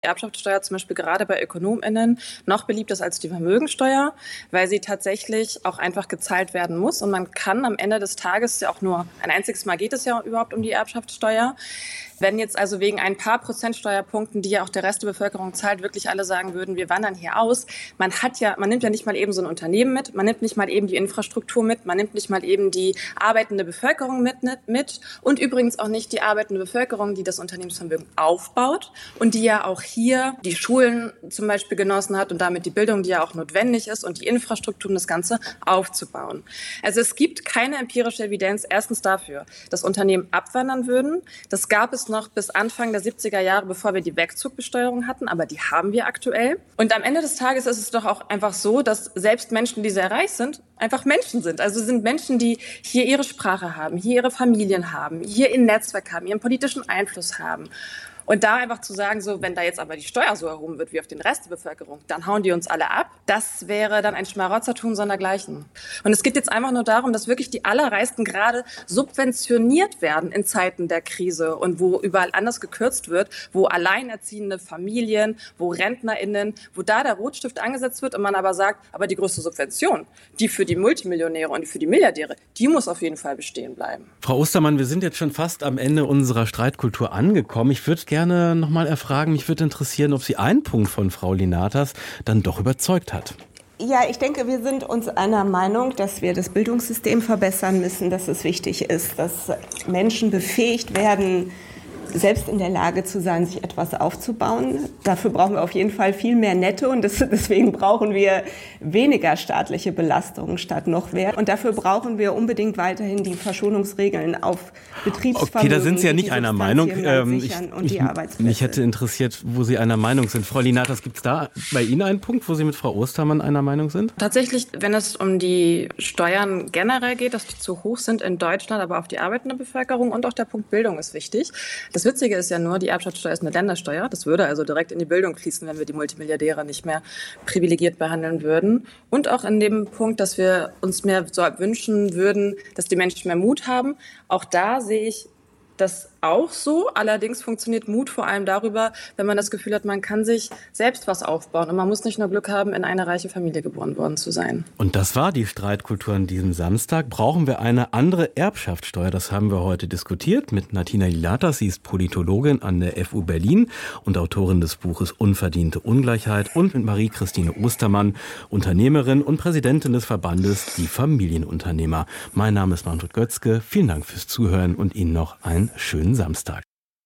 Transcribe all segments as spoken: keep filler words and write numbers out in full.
Die Erbschaftssteuer zum Beispiel gerade bei ÖkonomInnen noch beliebter ist als die Vermögensteuer, weil sie tatsächlich auch einfach gezahlt werden muss. Und man kann am Ende des Tages ja auch nur, ein einziges Mal geht es ja überhaupt um die Erbschaftssteuer. Wenn jetzt also wegen ein paar Prozentsteuerpunkten, die ja auch der Rest der Bevölkerung zahlt, wirklich alle sagen würden, wir wandern hier aus. Man hat ja, man nimmt ja nicht mal eben so ein Unternehmen mit, man nimmt nicht mal eben die Infrastruktur mit, man nimmt nicht mal eben die arbeitende Bevölkerung mit, mit und übrigens auch nicht die arbeitende Bevölkerung, die das Unternehmensvermögen aufbaut und die ja auch hier die Schulen zum Beispiel genossen hat und damit die Bildung, die ja auch notwendig ist und die Infrastruktur, um das Ganze aufzubauen. Also es gibt keine empirische Evidenz erstens dafür, dass Unternehmen abwandern würden. Das gab es noch bis Anfang der siebziger Jahre, bevor wir die Wegzugbesteuerung hatten, aber die haben wir aktuell. Und am Ende des Tages ist es doch auch einfach so, dass selbst Menschen, die sehr reich sind, einfach Menschen sind. Also sind Menschen, die hier ihre Sprache haben, hier ihre Familien haben, hier ihr Netzwerk haben, ihren politischen Einfluss haben. Und da einfach zu sagen, so, wenn da jetzt aber die Steuer so erhoben wird wie auf den Rest der Bevölkerung, dann hauen die uns alle ab. Das wäre dann ein Schmarotzertum sondergleichen. Und es geht jetzt einfach nur darum, dass wirklich die Allerreichsten gerade subventioniert werden in Zeiten der Krise und wo überall anders gekürzt wird, wo alleinerziehende Familien, wo RentnerInnen, wo da der Rotstift angesetzt wird und man aber sagt, aber die größte Subvention, die für die Multimillionäre und für die Milliardäre, die muss auf jeden Fall bestehen bleiben. Frau Ostermann, wir sind jetzt schon fast am Ende unserer Streitkultur angekommen. Ich würde gerne nochmal erfragen, mich würde interessieren, ob Sie einen Punkt von Frau Linatas dann doch überzeugt hat. Ja, ich denke, wir sind uns einer Meinung, dass wir das Bildungssystem verbessern müssen, dass es wichtig ist, dass Menschen befähigt werden, selbst in der Lage zu sein, sich etwas aufzubauen. Dafür brauchen wir auf jeden Fall viel mehr Netto und das, deswegen brauchen wir weniger staatliche Belastungen statt noch mehr. Und dafür brauchen wir unbedingt weiterhin die Verschonungsregeln auf Betriebsvermögen. Okay, da sind Sie ja nicht einer Meinung. Ähm, ich, und die ich, mich hätte interessiert, wo Sie einer Meinung sind. Frau Linatas, gibt es da bei Ihnen einen Punkt, wo Sie mit Frau Ostermann einer Meinung sind? Tatsächlich, wenn es um die Steuern generell geht, dass die zu hoch sind in Deutschland, aber auf die arbeitende Bevölkerung und auch der Punkt Bildung ist wichtig. Das Witzige ist ja nur, die Erbschaftssteuer ist eine Ländersteuer. Das würde also direkt in die Bildung fließen, wenn wir die Multimilliardäre nicht mehr privilegiert behandeln würden. Und auch in dem Punkt, dass wir uns mehr so wünschen würden, dass die Menschen mehr Mut haben. Auch da sehe ich das auch so. Allerdings funktioniert Mut vor allem darüber, wenn man das Gefühl hat, man kann sich selbst was aufbauen. Und man muss nicht nur Glück haben, in eine reiche Familie geboren worden zu sein. Und das war die Streitkultur an diesem Samstag. Brauchen wir eine andere Erbschaftssteuer? Das haben wir heute diskutiert mit Natina Linatas. Sie ist Politologin an der F U Berlin und Autorin des Buches Unverdiente Ungleichheit. Und mit Marie-Christine Ostermann, Unternehmerin und Präsidentin des Verbandes Die Familienunternehmer. Mein Name ist Manfred Götzke. Vielen Dank fürs Zuhören und Ihnen noch einen schönen Samstag.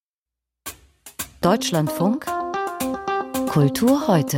Deutschlandfunk Kultur heute.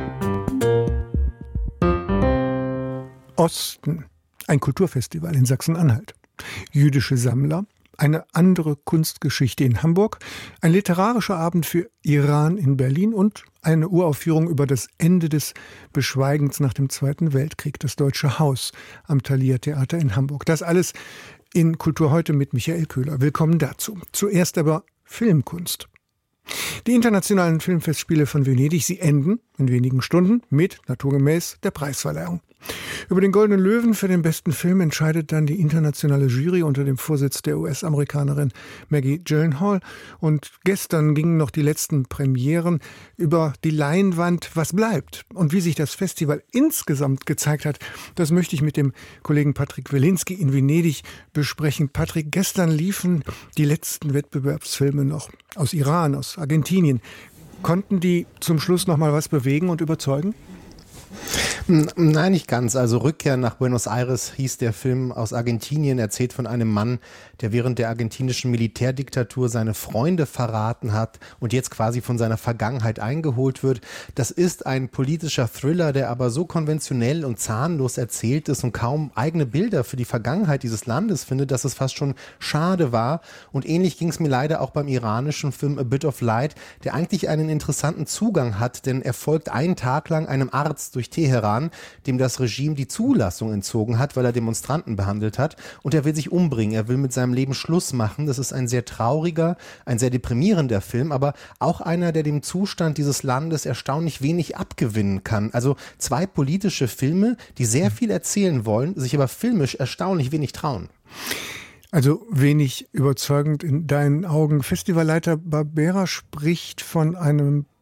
Osten, ein Kulturfestival in Sachsen-Anhalt. Jüdische Sammler, eine andere Kunstgeschichte in Hamburg, ein literarischer Abend für Iran in Berlin und eine Uraufführung über das Ende des Beschweigens nach dem Zweiten Weltkrieg, das Deutsche Haus am Thalia Theater in Hamburg. Das alles in Kultur heute mit Michael Köhler. Willkommen dazu. Zuerst aber Filmkunst. Die internationalen Filmfestspiele von Venedig, sie enden in wenigen Stunden mit, naturgemäß, der Preisverleihung. Über den Goldenen Löwen für den besten Film entscheidet dann die internationale Jury unter dem Vorsitz der U S-Amerikanerin Maggie Gyllenhaal. Und gestern gingen noch die letzten Premieren über die Leinwand, was bleibt. Und wie sich das Festival insgesamt gezeigt hat, das möchte ich mit dem Kollegen Patrick Wilinski in Venedig besprechen. Patrick, gestern liefen die letzten Wettbewerbsfilme noch aus Iran, aus Argentinien. Konnten die zum Schluss noch mal was bewegen und überzeugen? Nein, nicht ganz. Also Rückkehr nach Buenos Aires hieß der Film aus Argentinien, erzählt von einem Mann, der während der argentinischen Militärdiktatur seine Freunde verraten hat und jetzt quasi von seiner Vergangenheit eingeholt wird. Das ist ein politischer Thriller, der aber so konventionell und zahnlos erzählt ist und kaum eigene Bilder für die Vergangenheit dieses Landes findet, dass es fast schon schade war. Und ähnlich ging es mir leider auch beim iranischen Film A Bit of Light, der eigentlich einen interessanten Zugang hat, denn er folgt einen Tag lang einem Arzt durch Teheran, dem das Regime die Zulassung entzogen hat, weil er Demonstranten behandelt hat, und er will sich umbringen, er will mit seinem Leben Schluss machen. Das ist ein sehr trauriger, ein sehr deprimierender Film, aber auch einer, der dem Zustand dieses Landes erstaunlich wenig abgewinnen kann. Also zwei politische Filme, die sehr viel erzählen wollen, sich aber filmisch erstaunlich wenig trauen. Also wenig überzeugend in deinen Augen. Festivalleiter Barbera spricht von einem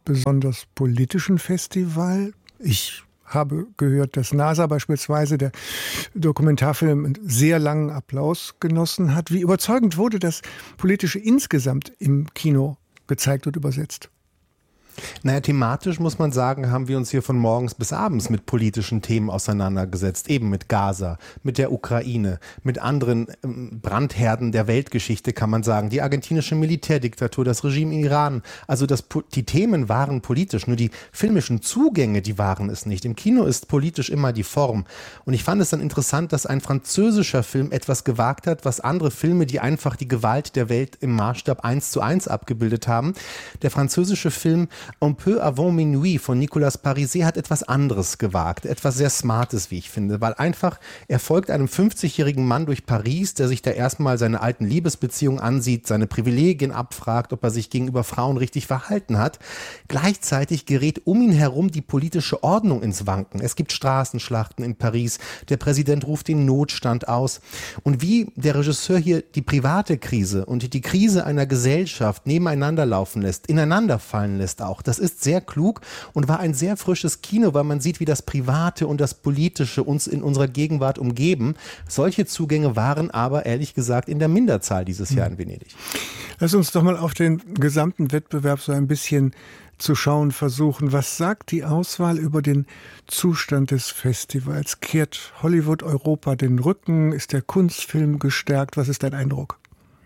besonders politischen Festival? Ich habe gehört, dass NASA beispielsweise, der Dokumentarfilm, einen sehr langen Applaus genossen hat. Wie überzeugend wurde das Politische insgesamt im Kino gezeigt und übersetzt? Naja, thematisch muss man sagen, haben wir uns hier von morgens bis abends mit politischen Themen auseinandergesetzt. Eben mit Gaza, mit der Ukraine, mit anderen ähm, Brandherden der Weltgeschichte, kann man sagen. Die argentinische Militärdiktatur, das Regime im Iran. Also das, die Themen waren politisch, nur die filmischen Zugänge, die waren es nicht. Im Kino ist politisch immer die Form. Und ich fand es dann interessant, dass ein französischer Film etwas gewagt hat, was andere Filme, die einfach die Gewalt der Welt im Maßstab eins zu eins abgebildet haben. Der französische Film Un peu avant minuit von Nicolas Parisé hat etwas anderes gewagt, etwas sehr Smartes, wie ich finde, weil einfach er folgt einem fünfzigjährigen Mann durch Paris, der sich da erstmal seine alten Liebesbeziehungen ansieht, seine Privilegien abfragt, ob er sich gegenüber Frauen richtig verhalten hat. Gleichzeitig gerät um ihn herum die politische Ordnung ins Wanken. Es gibt Straßenschlachten in Paris, der Präsident ruft den Notstand aus. Und wie der Regisseur hier die private Krise und die Krise einer Gesellschaft nebeneinander laufen lässt, ineinander fallen lässt auch, das ist sehr klug und war ein sehr frisches Kino, weil man sieht, wie das Private und das Politische uns in unserer Gegenwart umgeben. Solche Zugänge waren aber ehrlich gesagt in der Minderzahl dieses Jahr in Venedig. Lass uns doch mal auf den gesamten Wettbewerb so ein bisschen zu schauen versuchen. Was sagt die Auswahl über den Zustand des Festivals? Kehrt Hollywood Europa den Rücken? Ist der Kunstfilm gestärkt? Was ist dein Eindruck?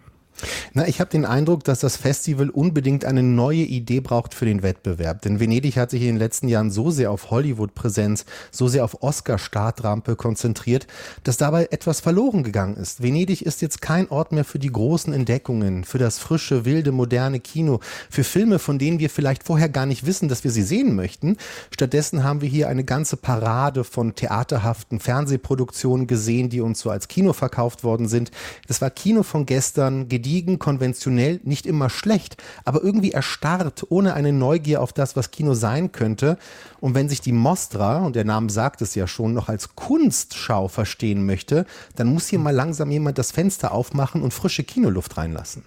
Na, ich habe den Eindruck, dass das Festival unbedingt eine neue Idee braucht für den Wettbewerb. Denn Venedig hat sich in den letzten Jahren so sehr auf Hollywood-Präsenz, so sehr auf Oscar-Startrampe konzentriert, dass dabei etwas verloren gegangen ist. Venedig ist jetzt kein Ort mehr für die großen Entdeckungen, für das frische, wilde, moderne Kino, für Filme, von denen wir vielleicht vorher gar nicht wissen, dass wir sie sehen möchten. Stattdessen haben wir hier eine ganze Parade von theaterhaften Fernsehproduktionen gesehen, die uns so als Kino verkauft worden sind. Das war Kino von gestern, gediegen, konventionell, nicht immer schlecht, aber irgendwie erstarrt, ohne eine Neugier auf das, was Kino sein könnte. Und wenn sich die Mostra, und der Name sagt es ja schon, noch als Kunstschau verstehen möchte, dann muss hier mal langsam jemand das Fenster aufmachen und frische Kinoluft reinlassen.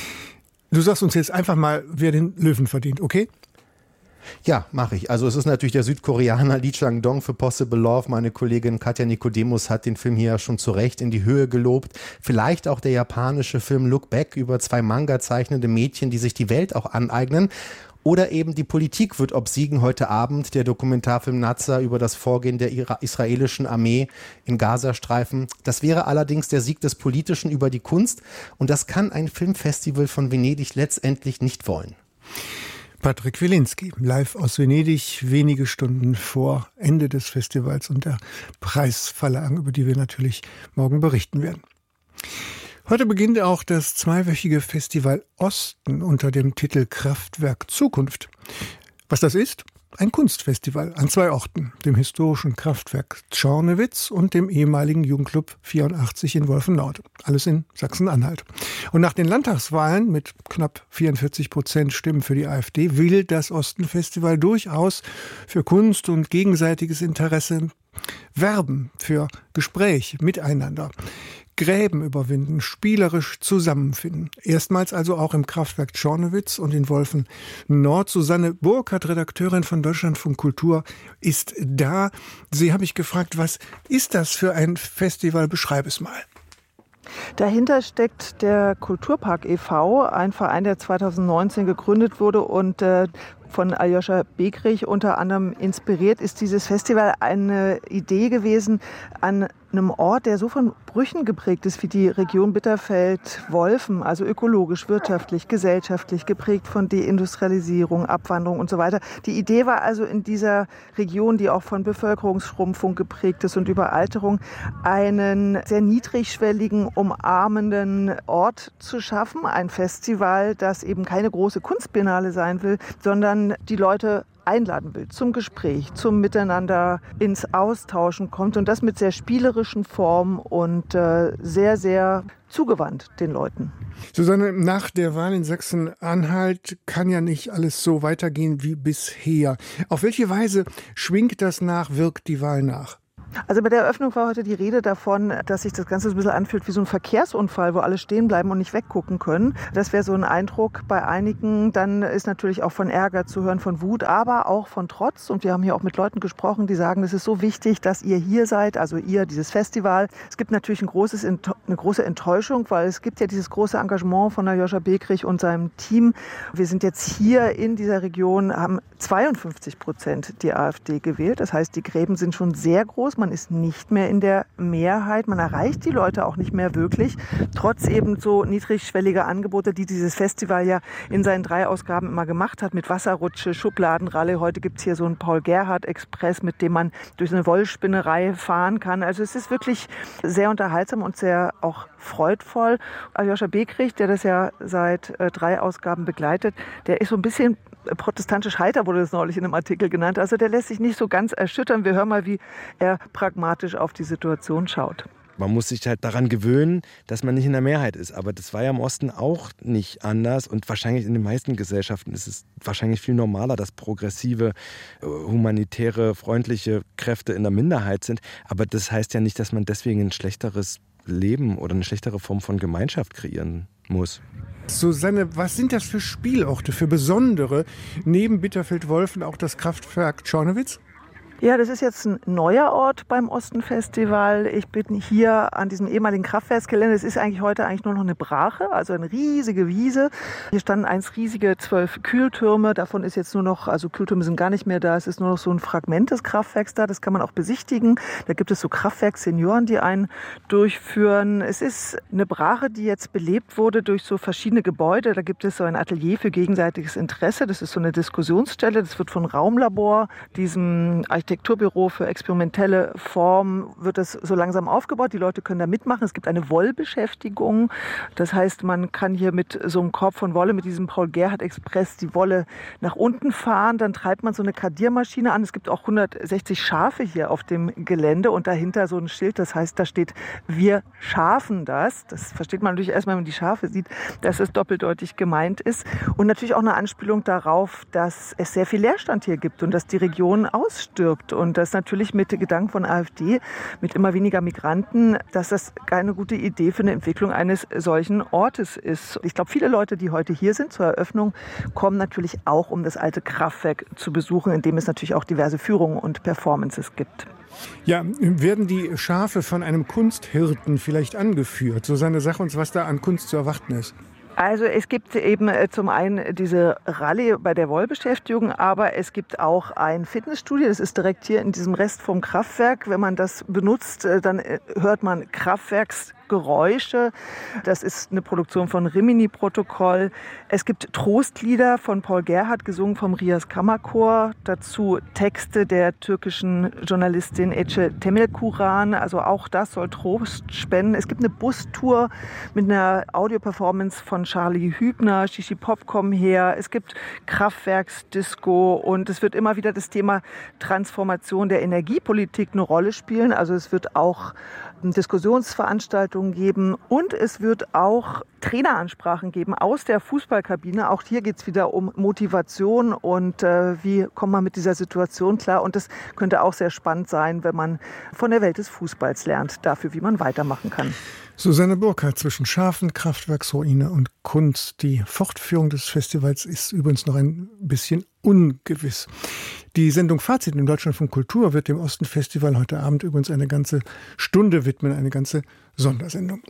Du sagst uns jetzt einfach mal, wer den Löwen verdient, okay? Ja, mache ich. Also es ist natürlich der Südkoreaner Lee Chang-dong für Possible Love. Meine Kollegin Katja Nikodemus hat den Film hier schon zu Recht in die Höhe gelobt. Vielleicht auch der japanische Film Look Back über zwei Manga zeichnende Mädchen, die sich die Welt auch aneignen. Oder eben die Politik wird obsiegen heute Abend, der Dokumentarfilm Nazar über das Vorgehen der israelischen Armee im Gazastreifen. Das wäre allerdings der Sieg des Politischen über die Kunst. Und das kann ein Filmfestival von Venedig letztendlich nicht wollen. Patrick Wilinski, live aus Venedig, wenige Stunden vor Ende des Festivals und der Preisverleihung, über die wir natürlich morgen berichten werden. Heute beginnt auch das zweiwöchige Festival Osten unter dem Titel Kraftwerk Zukunft. Was das ist? Ein Kunstfestival an zwei Orten, dem historischen Kraftwerk Czornowitz und dem ehemaligen Jugendclub vierundachtzig in Wolfennord. Alles in Sachsen-Anhalt. Und nach den Landtagswahlen mit knapp vierundvierzig Prozent Stimmen für die AfD will das Ostenfestival durchaus für Kunst und gegenseitiges Interesse werben, für Gespräch miteinander. Gräben überwinden, spielerisch zusammenfinden. Erstmals also auch im Kraftwerk Czornowitz und in Wolfennord. Susanne Burkhardt, Redakteurin von Deutschlandfunk Kultur, ist da. Sie habe ich gefragt, was ist das für ein Festival? Beschreib es mal. Dahinter steckt der Kulturpark e V, ein Verein, der zweitausendneunzehn gegründet wurde und äh, von Aljoscha Begrich unter anderem inspiriert ist dieses Festival eine Idee gewesen, an einem Ort, der so von Brüchen geprägt ist wie die Region Bitterfeld-Wolfen, also ökologisch, wirtschaftlich, gesellschaftlich, geprägt von Deindustrialisierung, Abwanderung und so weiter. Die Idee war also in dieser Region, die auch von Bevölkerungsschrumpfung geprägt ist und Überalterung, einen sehr niedrigschwelligen, umarmenden Ort zu schaffen. Ein Festival, das eben keine große Kunstbiennale sein will, sondern die Leute einladen will zum Gespräch, zum Miteinander ins Austauschen kommt und das mit sehr spielerischen Formen und äh, sehr, sehr zugewandt den Leuten. Susanne, nach der Wahl in Sachsen-Anhalt kann ja nicht alles so weitergehen wie bisher. Auf welche Weise schwingt das nach, wirkt die Wahl nach? Also bei der Eröffnung war heute die Rede davon, dass sich das Ganze so ein bisschen anfühlt wie so ein Verkehrsunfall, wo alle stehen bleiben und nicht weggucken können. Das wäre so ein Eindruck bei einigen. Dann ist natürlich auch von Ärger zu hören, von Wut, aber auch von Trotz. Und wir haben hier auch mit Leuten gesprochen, die sagen, es ist so wichtig, dass ihr hier seid, also ihr, dieses Festival. Es gibt natürlich ein großes, eine große Enttäuschung, weil es gibt ja dieses große Engagement von Aljoscha Bekrich und seinem Team. Wir sind jetzt hier in dieser Region, haben zweiundfünfzig Prozent die AfD gewählt. Das heißt, die Gräben sind schon sehr groß. Man ist nicht mehr in der Mehrheit. Man erreicht die Leute auch nicht mehr wirklich. Trotz eben so niedrigschwelliger Angebote, die dieses Festival ja in seinen drei Ausgaben immer gemacht hat. Mit Wasserrutsche, Schubladenralle. Heute gibt es hier so einen Paul-Gerhardt-Express, mit dem man durch eine Wollspinnerei fahren kann. Also es ist wirklich sehr unterhaltsam und sehr auch freudvoll. Aljoscha Bekrich, der das ja seit äh, drei Ausgaben begleitet, der ist so ein bisschen protestantisch heiter, wurde das neulich in einem Artikel genannt. Also der lässt sich nicht so ganz erschüttern. Wir hören mal, wie er pragmatisch auf die Situation schaut. Man muss sich halt daran gewöhnen, dass man nicht in der Mehrheit ist. Aber das war ja im Osten auch nicht anders. Und wahrscheinlich in den meisten Gesellschaften ist es wahrscheinlich viel normaler, dass progressive, humanitäre, freundliche Kräfte in der Minderheit sind. Aber das heißt ja nicht, dass man deswegen ein schlechteres Leben oder eine schlechtere Form von Gemeinschaft kreieren muss. Susanne, was sind das für Spielorte, für besondere, neben Bitterfeld-Wolfen auch das Kraftwerk Czornowitz? Ja, das ist jetzt ein neuer Ort beim Ostenfestival. Ich bin hier an diesem ehemaligen Kraftwerksgelände. Es ist eigentlich heute eigentlich nur noch eine Brache, also eine riesige Wiese. Hier standen einst riesige zwölf Kühltürme. Davon ist jetzt nur noch, also Kühltürme sind gar nicht mehr da. Es ist nur noch so ein Fragment des Kraftwerks da. Das kann man auch besichtigen. Da gibt es so Kraftwerkssenioren, die einen durchführen. Es ist eine Brache, die jetzt belebt wurde durch so verschiedene Gebäude. Da gibt es so ein Atelier für gegenseitiges Interesse. Das ist so eine Diskussionsstelle. Das wird von Raumlabor, diesem Architekturbüro für experimentelle Form, wird das so langsam aufgebaut. Die Leute können da mitmachen. Es gibt eine Wollbeschäftigung. Das heißt, man kann hier mit so einem Korb von Wolle, mit diesem Paul-Gerhardt-Express die Wolle nach unten fahren. Dann treibt man so eine Kardiermaschine an. Es gibt auch hundertsechzig Schafe hier auf dem Gelände und dahinter so ein Schild. Das heißt, da steht, wir schafen das. Das versteht man natürlich erstmal, wenn man die Schafe sieht, dass es doppeldeutig gemeint ist. Und natürlich auch eine Anspielung darauf, dass es sehr viel Leerstand hier gibt und dass die Region ausstirbt. Und das natürlich mit dem Gedanken von AfD, mit immer weniger Migranten, dass das keine gute Idee für eine Entwicklung eines solchen Ortes ist. Ich glaube, viele Leute, die heute hier sind zur Eröffnung, kommen natürlich auch, um das alte Kraftwerk zu besuchen, in dem es natürlich auch diverse Führungen und Performances gibt. Ja, werden die Schafe von einem Kunsthirten vielleicht angeführt? Susanne, sag uns, was da an Kunst zu erwarten ist. Also es gibt eben zum einen diese Rallye bei der Wollbeschäftigung, aber es gibt auch ein Fitnessstudio, das ist direkt hier in diesem Rest vom Kraftwerk. Wenn man das benutzt, dann hört man Kraftwerksgeräusche. Das ist eine Produktion von Rimini-Protokoll. Es gibt Trostlieder von Paul Gerhardt, gesungen vom Rias Kammerchor. Dazu Texte der türkischen Journalistin Ece Temelkuran. Also auch das soll Trost spenden. Es gibt eine Bustour mit einer Audioperformance von Charlie Hübner, Shishi Pop kommen her. Es gibt Kraftwerksdisco und es wird immer wieder das Thema Transformation der Energiepolitik eine Rolle spielen. Also es wird auch Diskussionsveranstaltungen geben und es wird auch Traineransprachen geben aus der Fußballkabine. Auch hier geht es wieder um Motivation und äh, wie kommt man mit dieser Situation klar. Und das könnte auch sehr spannend sein, wenn man von der Welt des Fußballs lernt, dafür, wie man weitermachen kann. Susanne Burkhardt, zwischen Schafen, Kraftwerksruine und Kunst. Die Fortführung des Festivals ist übrigens noch ein bisschen ungewiss. Die Sendung Fazit im Deutschlandfunk Kultur wird dem Ostenfestival heute Abend übrigens eine ganze Stunde widmen, eine ganze Sondersendung.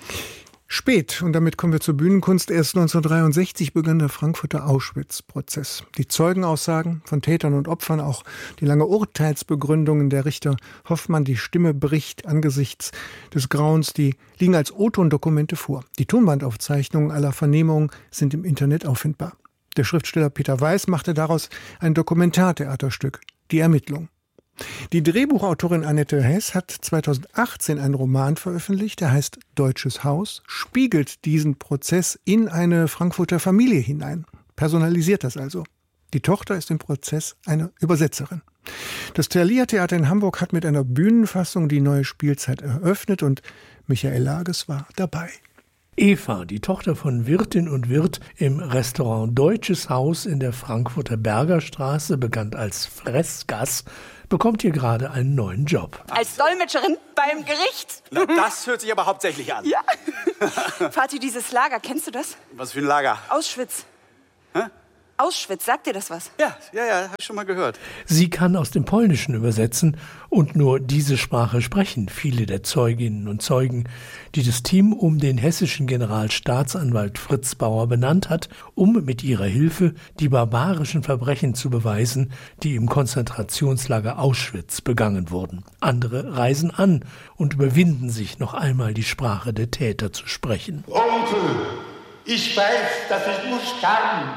Spät, und damit kommen wir zur Bühnenkunst. Erst neunzehnhundertdreiundsechzig begann der Frankfurter Auschwitz-Prozess. Die Zeugenaussagen von Tätern und Opfern, auch die lange Urteilsbegründungen der Richter Hoffmann, die Stimme bricht angesichts des Grauens, die liegen als O-Ton-Dokumente vor. Die Tonbandaufzeichnungen aller Vernehmungen sind im Internet auffindbar. Der Schriftsteller Peter Weiß machte daraus ein Dokumentartheaterstück, Die Ermittlung. Die Drehbuchautorin Annette Hess hat zweitausendachtzehn einen Roman veröffentlicht, der heißt Deutsches Haus, spiegelt diesen Prozess in eine Frankfurter Familie hinein, personalisiert das also. Die Tochter ist im Prozess eine Übersetzerin. Das Thalia Theater in Hamburg hat mit einer Bühnenfassung die neue Spielzeit eröffnet und Michael Lages war dabei. Eva, die Tochter von Wirtin und Wirt im Restaurant Deutsches Haus in der Frankfurter Bergerstraße, bekannt als Fressgas, bekommt hier gerade einen neuen Job. Als Dolmetscherin beim Gericht. Na, das hört sich aber hauptsächlich an. Ja. Vati, dieses Lager, kennst du das? Was für ein Lager? Auschwitz. Hä? Auschwitz, sagt dir das was? Ja, ja, ja, hab ich schon mal gehört. Sie kann aus dem Polnischen übersetzen und nur diese Sprache sprechen viele der Zeuginnen und Zeugen, die das Team um den hessischen Generalstaatsanwalt Fritz Bauer benannt hat, um mit ihrer Hilfe die barbarischen Verbrechen zu beweisen, die im Konzentrationslager Auschwitz begangen wurden. Andere reisen an und überwinden sich, noch einmal die Sprache der Täter zu sprechen. Onkel, ich weiß, dass ich muss sterben,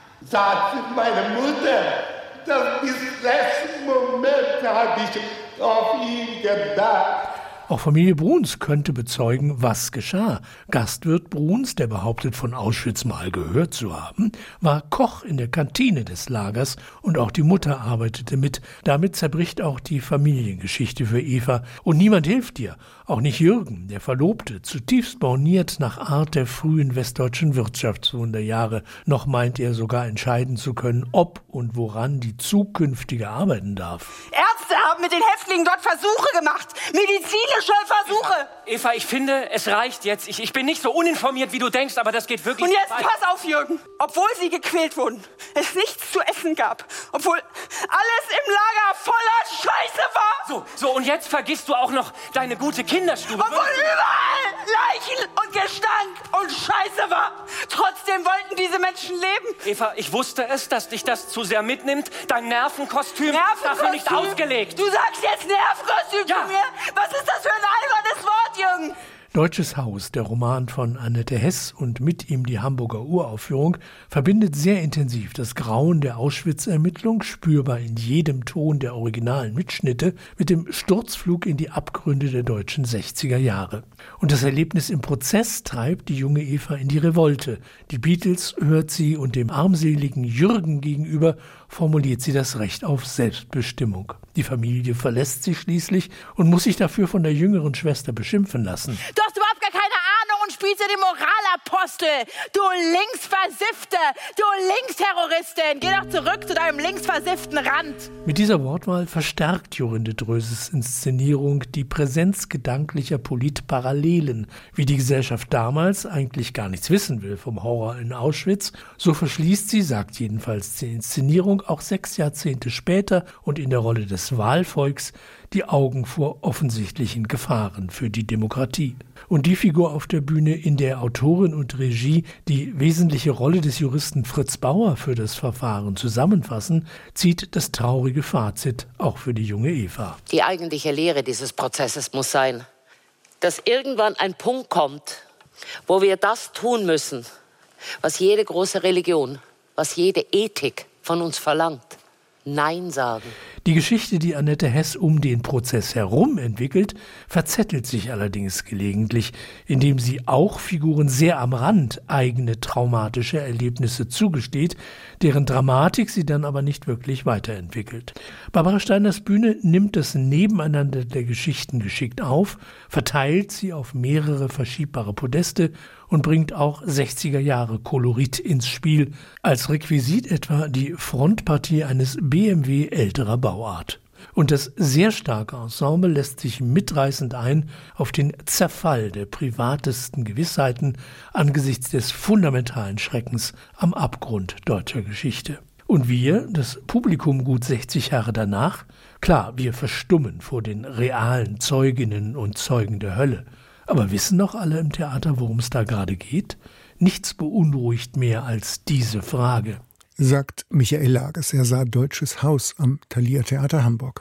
sagte meine Mutter. Das bis letzten Moment habe ich auf ihn gedacht. Auch Familie Bruns könnte bezeugen, was geschah. Gastwirt Bruns, der behauptet, von Auschwitz mal gehört zu haben, war Koch in der Kantine des Lagers und auch die Mutter arbeitete mit. Damit zerbricht auch die Familiengeschichte für Eva. Und niemand hilft ihr, auch nicht Jürgen, der Verlobte, zutiefst borniert nach Art der frühen westdeutschen Wirtschaftswunderjahre. Noch meint er sogar entscheiden zu können, ob und woran die zukünftige arbeiten darf. Ärzte haben mit den Häftlingen dort Versuche gemacht. Medizinische Versuche. Eva, Eva, ich finde, es reicht jetzt. Ich, ich bin nicht so uninformiert, wie du denkst, aber das geht wirklich Und jetzt weit. pass auf, Jürgen. Obwohl sie gequält wurden, es nichts zu essen gab, obwohl alles im Lager voller Scheiße war. So, so, und jetzt vergisst du auch noch deine gute Kinderstube. Obwohl überall Leichen und Gestank und Scheiße war. Trotzdem wollten diese Menschen leben. Eva, ich wusste es, dass dich das zu sehr mitnimmt. Dein Nervenkostüm, ist dafür nicht ausgelegt. Du sagst jetzt Nervenkostüm ja. zu mir? Was ist das für ein albernes Wort, Jürgen? Deutsches Haus, der Roman von Annette Hess und mit ihm die Hamburger Uraufführung, verbindet sehr intensiv das Grauen der Auschwitz-Ermittlung, spürbar in jedem Ton der originalen Mitschnitte, mit dem Sturzflug in die Abgründe der deutschen sechziger Jahre. Und das Erlebnis im Prozess treibt die junge Eva in die Revolte. Die Beatles hört sie und dem armseligen Jürgen gegenüber formuliert sie das Recht auf Selbstbestimmung. Die Familie verlässt sie schließlich und muss sich dafür von der jüngeren Schwester beschimpfen lassen. Du hast überhaupt gar keine Ahnung und spielst ja den Moralapostel. Du Linksversiffte, du Linksterroristin. Geh doch zurück zu deinem linksversifften Rand. Mit dieser Wortwahl verstärkt Jorinde Dröses Inszenierung die Präsenz gedanklicher Politparallelen. Wie die Gesellschaft damals eigentlich gar nichts wissen will vom Horror in Auschwitz, so verschließt sie, sagt jedenfalls die Inszenierung, auch sechs Jahrzehnte später und in der Rolle des Wahlvolks die Augen vor offensichtlichen Gefahren für die Demokratie. Und die Figur auf der Bühne, in der Autorin und Regie die wesentliche Rolle des Juristen Fritz Bauer für das Verfahren zusammenfassen, zieht das traurige Fazit auch für die junge Eva. Die eigentliche Lehre dieses Prozesses muss sein, dass irgendwann ein Punkt kommt, wo wir das tun müssen, was jede große Religion, was jede Ethik von uns verlangt. Nein sagen. Die Geschichte, die Annette Hess um den Prozess herum entwickelt, verzettelt sich allerdings gelegentlich, indem sie auch Figuren sehr am Rand eigene traumatische Erlebnisse zugesteht, deren Dramatik sie dann aber nicht wirklich weiterentwickelt. Barbara Steiners Bühne nimmt das Nebeneinander der Geschichten geschickt auf, verteilt sie auf mehrere verschiebbare Podeste und bringt auch sechziger Jahre Kolorit ins Spiel, als Requisit etwa die Frontpartie eines B M W älterer Bauart. Und das sehr starke Ensemble lässt sich mitreißend ein auf den Zerfall der privatesten Gewissheiten angesichts des fundamentalen Schreckens am Abgrund deutscher Geschichte. Und wir, das Publikum gut sechzig Jahre danach, klar, wir verstummen vor den realen Zeuginnen und Zeugen der Hölle. Aber wissen noch alle im Theater, worum es da gerade geht? Nichts beunruhigt mehr als diese Frage. Sagt Michael Lagers. Er sah Deutsches Haus am Thalia Theater Hamburg.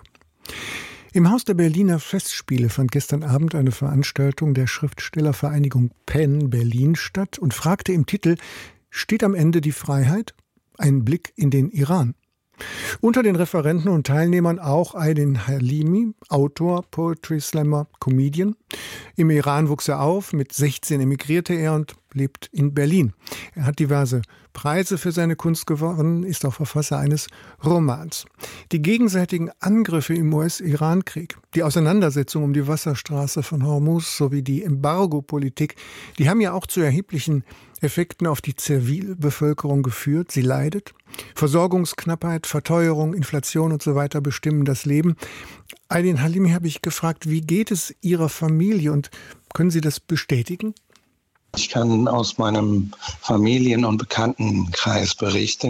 Im Haus der Berliner Festspiele fand gestern Abend eine Veranstaltung der Schriftstellervereinigung PEN Berlin statt und fragte im Titel: Steht am Ende die Freiheit? Ein Blick in den Iran. Unter den Referenten und Teilnehmern auch Aydin Halimi, Autor, Poetry Slammer, Comedian. Im Iran wuchs er auf, mit sechzehn emigrierte er und lebt in Berlin. Er hat diverse Preise für seine Kunst gewonnen, ist auch Verfasser eines Romans. Die gegenseitigen Angriffe im U S-Iran-Krieg, die Auseinandersetzung um die Wasserstraße von Hormuz sowie die Embargo-Politik, die haben ja auch zu erheblichen Effekten auf die Zivilbevölkerung geführt. Sie leidet. Versorgungsknappheit, Verteuerung, Inflation und so weiter bestimmen das Leben. Aydin Halimi habe ich gefragt, wie geht es Ihrer Familie und können Sie das bestätigen? Ich kann aus meinem Familien- und Bekanntenkreis berichten.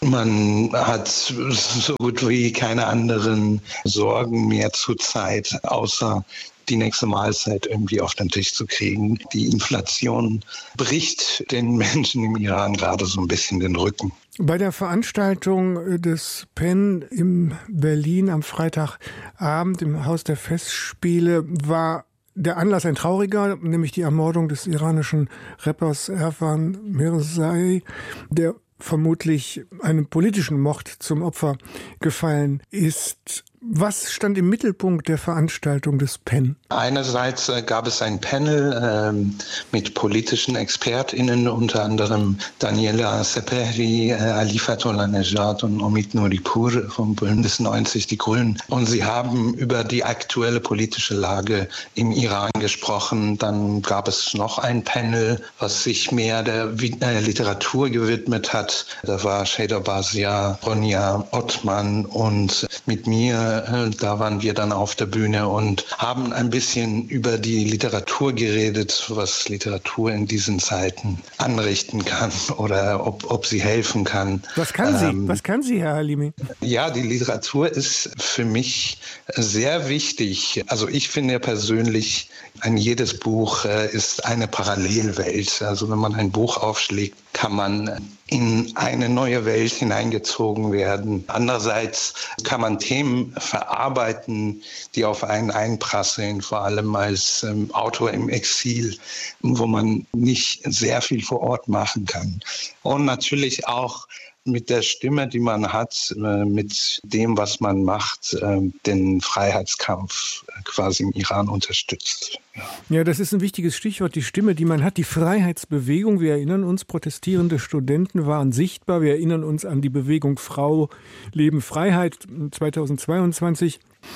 Man hat so gut wie keine anderen Sorgen mehr zurzeit, außer die nächste Mahlzeit irgendwie auf den Tisch zu kriegen. Die Inflation bricht den Menschen im Iran gerade so ein bisschen den Rücken. Bei der Veranstaltung des Penn in Berlin am Freitagabend im Haus der Festspiele war der Anlass ein trauriger, nämlich die Ermordung des iranischen Rappers Erwan Mirzai, der vermutlich einem politischen Mord zum Opfer gefallen ist. Was stand im Mittelpunkt der Veranstaltung des Penn? Einerseits äh, gab es ein Panel ähm, mit politischen ExpertInnen, unter anderem Daniela Sepehri, äh, Ali Fatullah Nejad und Omid Nouripur vom Bündnis neunzig Die Grünen. Und sie haben über die aktuelle politische Lage im Iran gesprochen. Dann gab es noch ein Panel, was sich mehr der äh, Literatur gewidmet hat. Da war Sheda Bazia, Ronja Ottmann und mit mir. Da waren wir dann auf der Bühne und haben ein bisschen über die Literatur geredet, was Literatur in diesen Zeiten anrichten kann oder ob, ob sie helfen kann. Was kann sie? Ähm, was kann sie, Herr Halimi? Ja, die Literatur ist für mich sehr wichtig. Also ich finde persönlich, ein jedes Buch ist eine Parallelwelt. Also wenn man ein Buch aufschlägt, kann man in eine neue Welt hineingezogen werden. Andererseits kann man Themen verarbeiten, die auf einen einprasseln, vor allem als ähm, Autor im Exil, wo man nicht sehr viel vor Ort machen kann. Und natürlich auch mit der Stimme, die man hat, mit dem, was man macht, den Freiheitskampf quasi im Iran unterstützt. Ja. Ja, das ist ein wichtiges Stichwort, die Stimme, die man hat. Die Freiheitsbewegung, wir erinnern uns, protestierende Studenten waren sichtbar. Wir erinnern uns an die Bewegung Frau, Leben, Freiheit zweitausendzweiundzwanzig.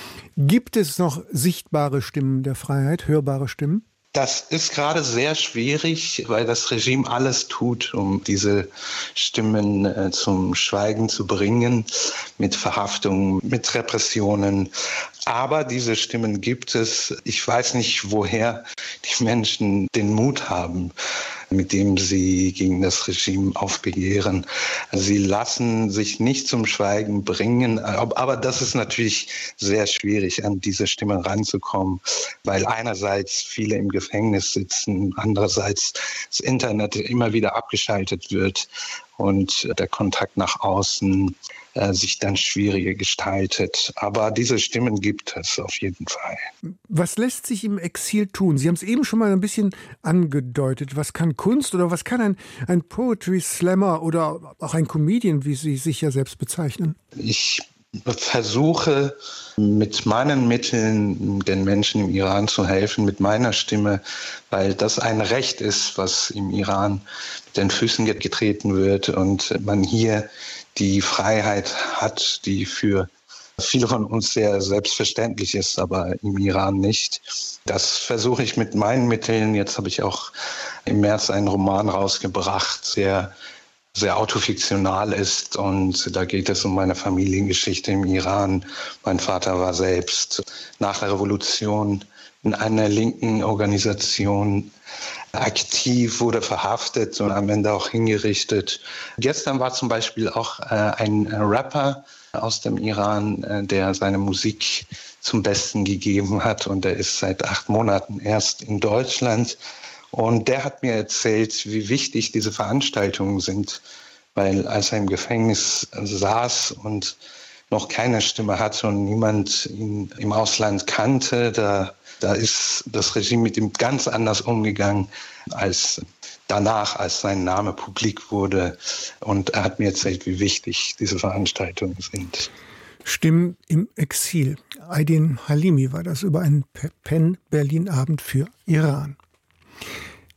Gibt es noch sichtbare Stimmen der Freiheit, hörbare Stimmen? Das ist gerade sehr schwierig, weil das Regime alles tut, um diese Stimmen äh, zum Schweigen zu bringen, mit Verhaftungen, mit Repressionen. Aber diese Stimmen gibt es. Ich weiß nicht, woher die Menschen den Mut haben, mit dem sie gegen das Regime aufbegehren. Sie lassen sich nicht zum Schweigen bringen. Aber das ist natürlich sehr schwierig, an diese Stimmen ranzukommen, weil einerseits viele im Gefängnis sitzen, andererseits das Internet immer wieder abgeschaltet wird und der Kontakt nach außen äh, sich dann schwieriger gestaltet. Aber diese Stimmen gibt es auf jeden Fall. Was lässt sich im Exil tun? Sie haben es eben schon mal ein bisschen angedeutet. Was kann Kunst oder was kann ein, ein Poetry Slammer oder auch ein Comedian, wie Sie sich ja selbst bezeichnen? Ich versuche mit meinen Mitteln den Menschen im Iran zu helfen, mit meiner Stimme, weil das ein Recht ist, was im Iran mit den Füßen getreten wird und man hier die Freiheit hat, die für viele von uns sehr selbstverständlich ist, aber im Iran nicht. Das versuche ich mit meinen Mitteln. Jetzt habe ich auch im März einen Roman rausgebracht, der sehr autofiktional ist und da geht es um meine Familiengeschichte im Iran. Mein Vater war selbst nach der Revolution in einer linken Organisation aktiv, wurde verhaftet und am Ende auch hingerichtet. Gestern war zum Beispiel auch äh, ein Rapper aus dem Iran, äh, der seine Musik zum Besten gegeben hat und der ist seit acht Monaten erst in Deutschland. Und der hat mir erzählt, wie wichtig diese Veranstaltungen sind, weil als er im Gefängnis saß und noch keine Stimme hatte und niemand ihn im Ausland kannte, da, da ist das Regime mit ihm ganz anders umgegangen als danach, als sein Name publik wurde. Und er hat mir erzählt, wie wichtig diese Veranstaltungen sind. Stimmen im Exil. Aydin Halimi war das über einen Penn-Berlin-Abend für Iran.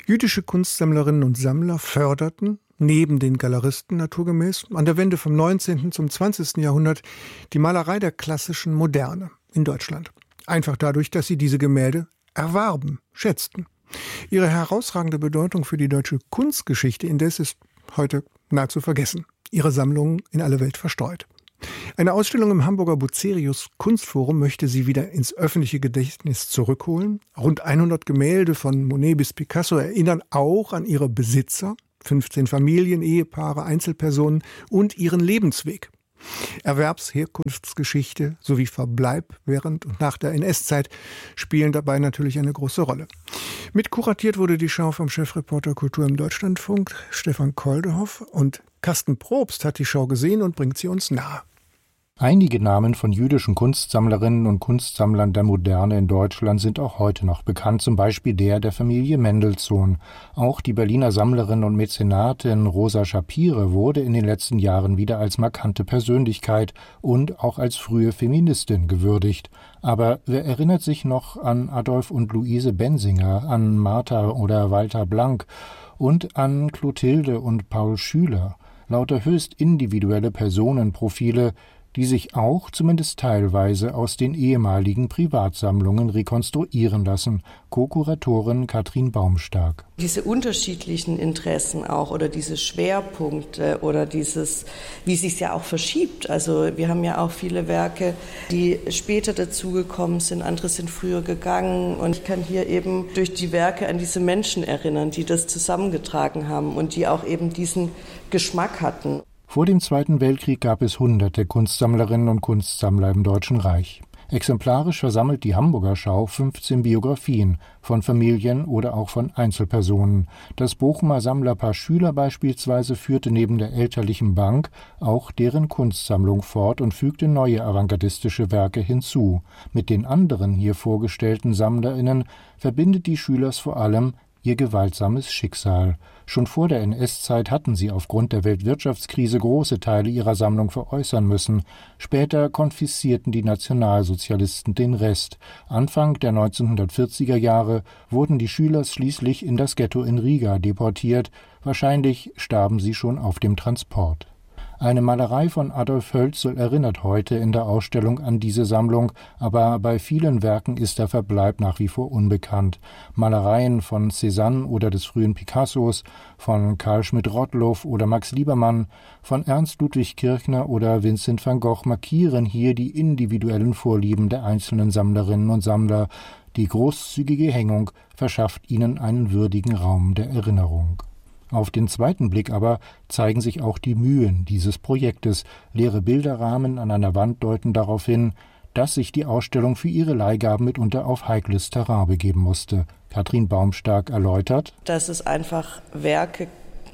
Jüdische Kunstsammlerinnen und Sammler förderten, neben den Galeristen naturgemäß, an der Wende vom neunzehnten zum zwanzigsten Jahrhundert die Malerei der klassischen Moderne in Deutschland. Einfach dadurch, dass sie diese Gemälde erwarben, schätzten. Ihre herausragende Bedeutung für die deutsche Kunstgeschichte indes ist heute nahezu vergessen. Ihre Sammlungen in alle Welt verstreut. Eine Ausstellung im Hamburger Bucerius Kunstforum möchte sie wieder ins öffentliche Gedächtnis zurückholen. Rund hundert Gemälde von Monet bis Picasso erinnern auch an ihre Besitzer, fünfzehn Familien, Ehepaare, Einzelpersonen und ihren Lebensweg. Erwerbs-, Herkunftsgeschichte sowie Verbleib während und nach der N S-Zeit spielen dabei natürlich eine große Rolle. Mitkuratiert wurde die Schau vom Chefreporter Kultur im Deutschlandfunk, Stefan Koldehoff, und Carsten Probst hat die Schau gesehen und bringt sie uns nahe. Einige Namen von jüdischen Kunstsammlerinnen und Kunstsammlern der Moderne in Deutschland sind auch heute noch bekannt, zum Beispiel der der Familie Mendelssohn. Auch die Berliner Sammlerin und Mäzenatin Rosa Schapire wurde in den letzten Jahren wieder als markante Persönlichkeit und auch als frühe Feministin gewürdigt. Aber wer erinnert sich noch an Adolf und Luise Bensinger, an Martha oder Walter Blank und an Clotilde und Paul Schüler? Lauter höchst individuelle Personenprofile, die sich auch zumindest teilweise aus den ehemaligen Privatsammlungen rekonstruieren lassen. Co-Kuratorin Katrin Baumstark. Diese unterschiedlichen Interessen auch oder diese Schwerpunkte oder dieses, wie sich es ja auch verschiebt. Also wir haben ja auch viele Werke, die später dazugekommen sind, andere sind früher gegangen. Und ich kann hier eben durch die Werke an diese Menschen erinnern, die das zusammengetragen haben und die auch eben diesen Geschmack hatten. Vor dem Zweiten Weltkrieg gab es hunderte Kunstsammlerinnen und Kunstsammler im Deutschen Reich. Exemplarisch versammelt die Hamburger Schau fünfzehn Biografien von Familien oder auch von Einzelpersonen. Das Bochumer Sammlerpaar Schüler beispielsweise führte neben der elterlichen Bank auch deren Kunstsammlung fort und fügte neue avantgardistische Werke hinzu. Mit den anderen hier vorgestellten SammlerInnen verbindet die Schülers vor allem ihr gewaltsames Schicksal. Schon vor der N S-Zeit hatten sie aufgrund der Weltwirtschaftskrise große Teile ihrer Sammlung veräußern müssen. Später konfiszierten die Nationalsozialisten den Rest. Anfang der neunzehnhundertvierziger Jahre wurden die Schüler schließlich in das Ghetto in Riga deportiert. Wahrscheinlich starben sie schon auf dem Transport. Eine Malerei von Adolf Hölzel erinnert heute in der Ausstellung an diese Sammlung, aber bei vielen Werken ist der Verbleib nach wie vor unbekannt. Malereien von Cézanne oder des frühen Picassos, von Karl Schmidt-Rottluff oder Max Liebermann, von Ernst Ludwig Kirchner oder Vincent van Gogh markieren hier die individuellen Vorlieben der einzelnen Sammlerinnen und Sammler. Die großzügige Hängung verschafft ihnen einen würdigen Raum der Erinnerung. Auf den zweiten Blick aber zeigen sich auch die Mühen dieses Projektes. Leere Bilderrahmen an einer Wand deuten darauf hin, dass sich die Ausstellung für ihre Leihgaben mitunter auf heikles Terrain begeben musste. Katrin Baumstark erläutert, dass es einfach Werke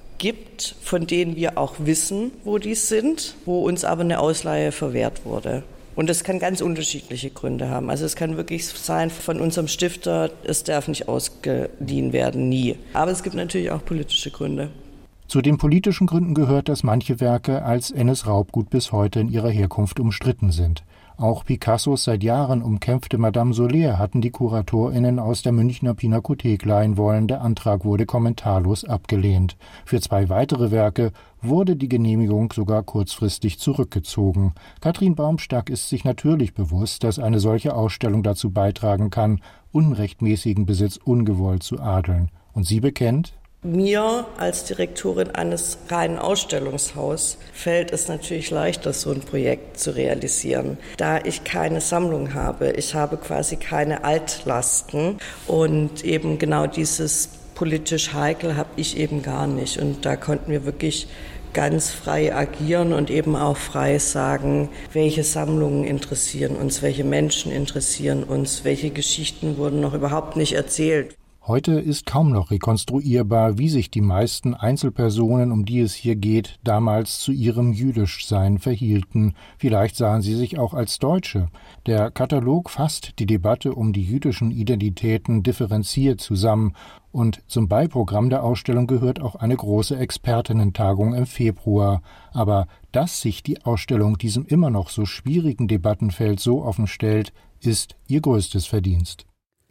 gibt, von denen wir auch wissen, wo die sind, wo uns aber eine Ausleihe verwehrt wurde. Und das kann ganz unterschiedliche Gründe haben. Also es kann wirklich sein von unserem Stifter, es darf nicht ausgeliehen werden, nie. Aber es gibt natürlich auch politische Gründe. Zu den politischen Gründen gehört, dass manche Werke als N S-Raubgut bis heute in ihrer Herkunft umstritten sind. Auch Picassos seit Jahren umkämpfte Madame Soler hatten die KuratorInnen aus der Münchner Pinakothek leihen wollen. Der Antrag wurde kommentarlos abgelehnt. Für zwei weitere Werke wurde die Genehmigung sogar kurzfristig zurückgezogen. Katrin Baumstark ist sich natürlich bewusst, dass eine solche Ausstellung dazu beitragen kann, unrechtmäßigen Besitz ungewollt zu adeln. Und sie bekennt: Mir als Direktorin eines reinen Ausstellungshauses fällt es natürlich leichter, so ein Projekt zu realisieren, da ich keine Sammlung habe. Ich habe quasi keine Altlasten und eben genau dieses politisch heikel habe ich eben gar nicht. Und da konnten wir wirklich ganz frei agieren und eben auch frei sagen, welche Sammlungen interessieren uns, welche Menschen interessieren uns, welche Geschichten wurden noch überhaupt nicht erzählt. Heute ist kaum noch rekonstruierbar, wie sich die meisten Einzelpersonen, um die es hier geht, damals zu ihrem Jüdischsein verhielten. Vielleicht sahen sie sich auch als Deutsche. Der Katalog fasst die Debatte um die jüdischen Identitäten differenziert zusammen. Und zum Beiprogramm der Ausstellung gehört auch eine große Expertinnentagung im Februar. Aber dass sich die Ausstellung diesem immer noch so schwierigen Debattenfeld so offen stellt, ist ihr größtes Verdienst.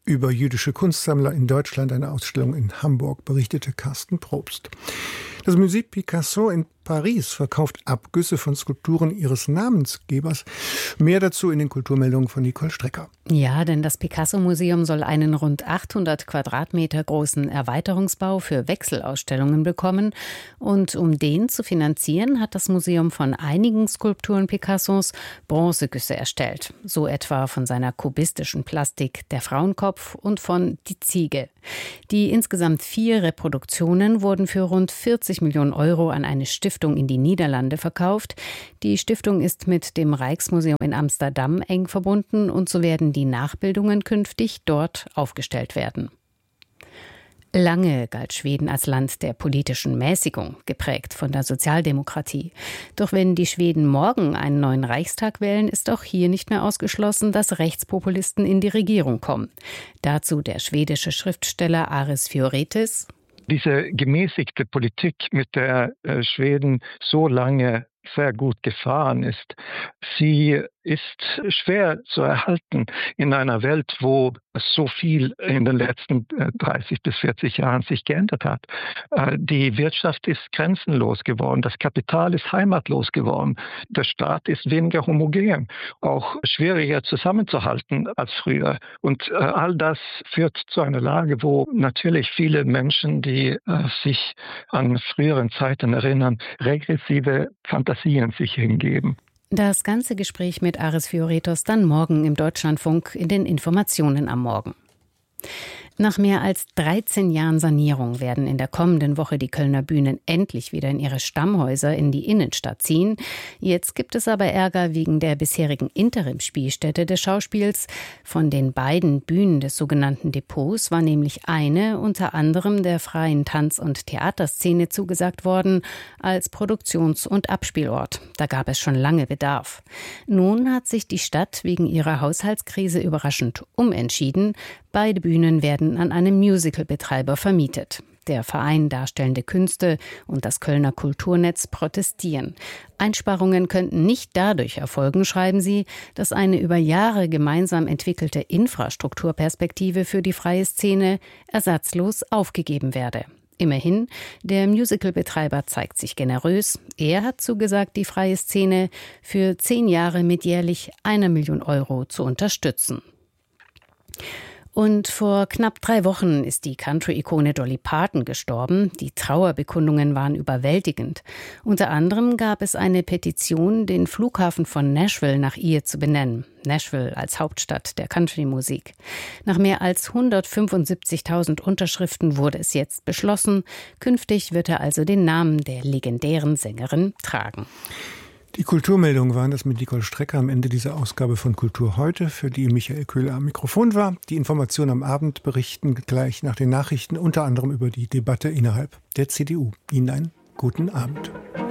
Über jüdische Kunstsammler in Deutschland, eine Ausstellung in Hamburg, berichtete Carsten Probst. Das Musée Picasso in Paris verkauft Abgüsse von Skulpturen ihres Namensgebers. Mehr dazu in den Kulturmeldungen von Nicole Strecker. Ja, denn das Picasso-Museum soll einen rund achthundert Quadratmeter großen Erweiterungsbau für Wechselausstellungen bekommen. Und um den zu finanzieren, hat das Museum von einigen Skulpturen Picassos Bronzegüsse erstellt. So etwa von seiner kubistischen Plastik Der Frauenkopf und von Die Ziege. Die insgesamt vier Reproduktionen wurden für rund vierzig Millionen Euro an eine Stiftung in die Niederlande verkauft. Die Stiftung ist mit dem Rijksmuseum in Amsterdam eng verbunden und so werden die Nachbildungen künftig dort aufgestellt werden. Lange galt Schweden als Land der politischen Mäßigung, geprägt von der Sozialdemokratie. Doch wenn die Schweden morgen einen neuen Reichstag wählen, ist auch hier nicht mehr ausgeschlossen, dass Rechtspopulisten in die Regierung kommen. Dazu der schwedische Schriftsteller Aris Fioretis. Diese gemäßigte Politik, mit der äh, Schweden so lange sehr gut gefahren ist, sie ist schwer zu erhalten in einer Welt, wo so viel in den letzten dreißig bis vierzig Jahren sich geändert hat. Die Wirtschaft ist grenzenlos geworden, das Kapital ist heimatlos geworden, der Staat ist weniger homogen, auch schwieriger zusammenzuhalten als früher. Und all das führt zu einer Lage, wo natürlich viele Menschen, die sich an früheren Zeiten erinnern, regressive Fantasien sich hingeben. Das ganze Gespräch mit Aris Fioretis dann morgen im Deutschlandfunk in den Informationen am Morgen. Nach mehr als dreizehn Jahren Sanierung werden in der kommenden Woche die Kölner Bühnen endlich wieder in ihre Stammhäuser in die Innenstadt ziehen. Jetzt gibt es aber Ärger wegen der bisherigen Interimsspielstätte des Schauspiels. Von den beiden Bühnen des sogenannten Depots war nämlich eine unter anderem der freien Tanz- und Theaterszene zugesagt worden als Produktions- und Abspielort. Da gab es schon lange Bedarf. Nun hat sich die Stadt wegen ihrer Haushaltskrise überraschend umentschieden. Beide Bühnen werden an einen Musicalbetreiber vermietet. Der Verein Darstellende Künste und das Kölner Kulturnetz protestieren. Einsparungen könnten nicht dadurch erfolgen, schreiben sie, dass eine über Jahre gemeinsam entwickelte Infrastrukturperspektive für die freie Szene ersatzlos aufgegeben werde. Immerhin, der Musicalbetreiber zeigt sich generös. Er hat zugesagt, die freie Szene für zehn Jahre mit jährlich einer Million Euro zu unterstützen. Und vor knapp drei Wochen ist die Country-Ikone Dolly Parton gestorben. Die Trauerbekundungen waren überwältigend. Unter anderem gab es eine Petition, den Flughafen von Nashville nach ihr zu benennen. Nashville als Hauptstadt der Country-Musik. Nach mehr als hundertfünfundsiebzigtausend Unterschriften wurde es jetzt beschlossen. Künftig wird er also den Namen der legendären Sängerin tragen. Die Kulturmeldungen waren das mit Nicole Strecker am Ende dieser Ausgabe von Kultur heute, für die Michael Köhler am Mikrofon war. Die Informationen am Abend berichten gleich nach den Nachrichten unter anderem über die Debatte innerhalb der C D U. Ihnen einen guten Abend.